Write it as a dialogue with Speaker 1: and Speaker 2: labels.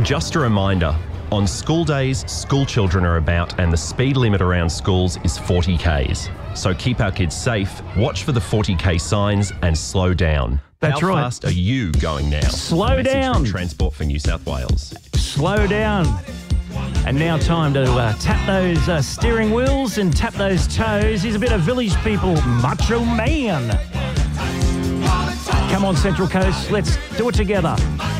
Speaker 1: Just a reminder, on school days, school children are about and the speed limit around schools is 40 Ks. So keep our kids safe, watch for the 40 K signs and slow down.
Speaker 2: That's
Speaker 1: How
Speaker 2: right.
Speaker 1: fast are you going now?
Speaker 2: Slow
Speaker 1: Message
Speaker 2: down.
Speaker 1: from Transport for New South Wales.
Speaker 2: Slow down. And now time to tap those steering wheels and tap those toes. Here's a bit of Village People, Macho Man. Come on, Central Coast, let's do it together.